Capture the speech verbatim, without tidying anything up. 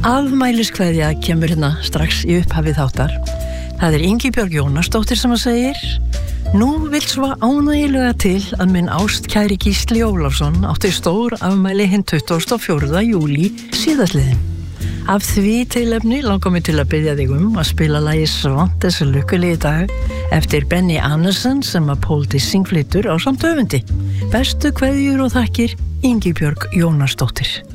Afmæliskveðja kemur hérna strax í upphafi þáttar. Það er Ingibjörg Jónasdóttir sem að segir: Nú vill svo ánægilega til að minn ástkæri Gísli Ólafsson átti stór afmæli hinn tuttugasta og fjórða júlí síðastliðinn. Af því tilefni langar mig til að biðja þig um að spila lagið Svant þessi lukkulegi dag eftir Benny Andersson sem að Paul Dissing flytur ásamt höfundi. Bestu kveðjur og þakkir, Ingibjörg Jónasdóttir.